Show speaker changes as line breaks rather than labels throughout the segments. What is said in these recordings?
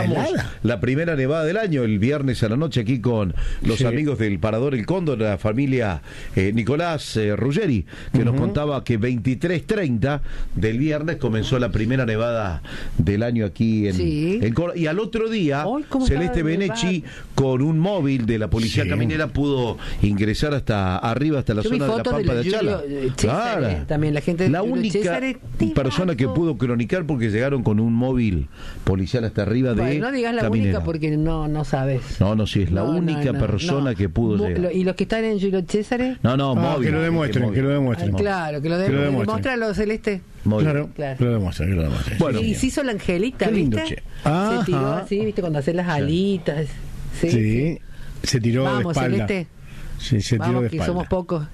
la primera nevada del año, el viernes a la noche, aquí con los amigos del Parador El Cóndor, la familia Nicolás Ruggeri, que nos contaba que 23:30 del viernes comenzó la primera nevada del año aquí en Córdoba. Y al otro día, Celeste Benecci, con un móvil de la Policía Caminera, pudo ingresar hasta arriba, hasta la zona de la Pampa de Achala. Claro.
También la gente
la única persona que pudo cronicar, porque llegaron con un móvil policial hasta arriba de
no digas la
Caminera.
única porque no sabes.
No, sí, es la única persona que pudo llegar.
¿Y los que están en Julio César?
No, móvil.
Que lo demuestren.
Claro, que lo demuestren. Mostralo, Celeste.
Claro, que lo demuestren.
Bueno, y se hizo la angelita, ¿viste? Se tiró así, ¿viste? Cuando hace las alitas.
Sí. Se tiró de espalda.
Celeste.
Sí, se tiró de espalda.
Que somos pocos.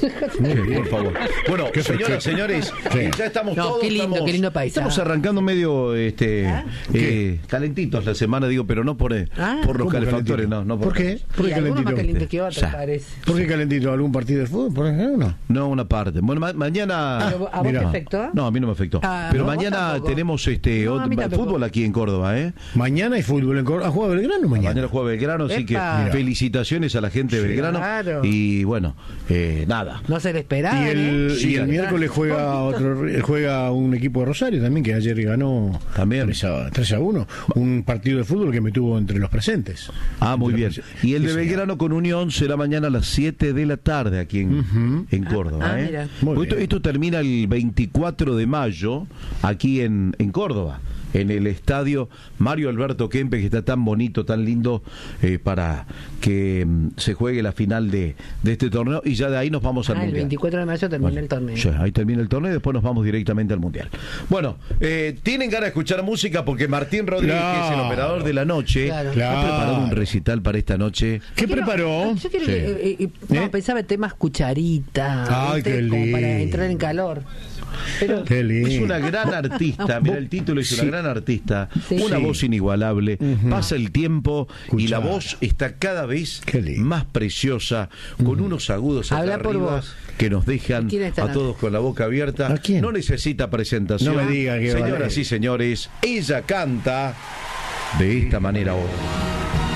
Por favor. Bueno, señoras, señores, ya estamos todos.
Qué lindo país.
Estamos arrancando medio calentitos la semana, digo, pero no por los calefactores, no.
¿Por qué?
¿Por qué calentito? Más caliente que otro, parece.
¿Por qué calentito? ¿Algún partido de fútbol, por ejemplo?
No, una parte. Bueno, mañana.
¿A vos te afectó?
No, a mí no me afectó. Pero mañana tenemos fútbol aquí en Córdoba,
Mañana hay fútbol en Córdoba. ¿Ha jugado Belgrano mañana?
Mañana juega Belgrano, así que felicitaciones a la gente de Belgrano. Claro. Y bueno, nada.
No se le esperaba.
Y el miércoles juega un equipo de Rosario también, que ayer ganó también 3-1. Un partido de fútbol que me tuvo entre los presentes. Muy bien. Y el de Belgrano con Unión será mañana a las 7 de la tarde aquí en Córdoba. Esto termina el 24 de mayo aquí en Córdoba, en el estadio Mario Alberto Kempes, que está tan bonito, tan lindo, para que se juegue la final de este torneo, y ya de ahí nos vamos al Mundial.
El 24 de mayo termina el torneo.
Sí, ahí termina el torneo y después nos vamos directamente al Mundial. Bueno, tienen ganas de escuchar música, porque Martín Rodríguez, que es el operador de la noche, ha preparado un recital para esta noche.
¿Qué preparó?
Yo quiero que pensaba en temas cucharita, como para entrar en calor. Pero
es una gran artista, mira el título, es una gran artista, una voz inigualable, pasa el tiempo y la voz está cada vez más preciosa, con unos agudos acá arriba que nos dejan a todos con la boca abierta. No necesita presentación.
No me diga que
señoras y señores, ella canta de esta manera hoy.